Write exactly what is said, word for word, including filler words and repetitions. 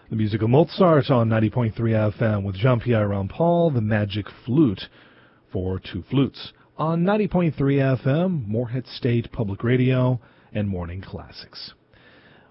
The music of Mozart on ninety point three F M with Jean-Pierre Rampal, the Magic Flute for two flutes. On ninety point three F M, Morehead State Public Radio and Morning Classics.